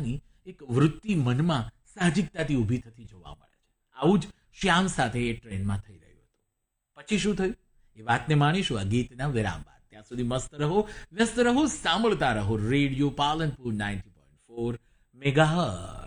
કરવાની એક વૃત્તિ મનમાં સાહજિકતાથી ઊભી થતી જોવા મળે છે. આવું જ શ્યામ સાથે એ ટ્રેનમાં થઈ રહ્યું હતું. પછી શું થયું એ વાતને માણીશું આ ગીતના વિરામ બાદ. ત્યાં સુધી મસ્ત રહો, વ્યસ્ત રહો, સાંભળતા રહો રેડિયો પાલનપુર 90.4 મેગાહર્ટ્ઝ.